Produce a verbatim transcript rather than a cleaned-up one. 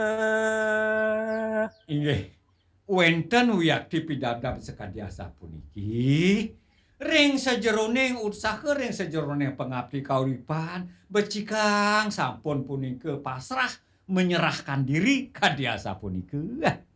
Inggih, wenten wiyadi pidadab sakadiasa puniki. Ring sajeroning usaha ring sajeroning pengabdi kauripan becikang sampun punika pasrah menyerahkan diri kadiasa punika.